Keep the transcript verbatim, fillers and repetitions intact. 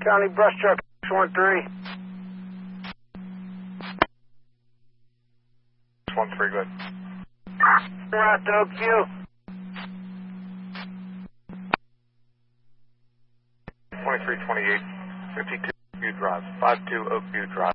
County brush truck, one three. one three, good. We're out to Oakview. twenty-three twenty-eight, fifty-two Oakview Drive, five two Oakview Drive.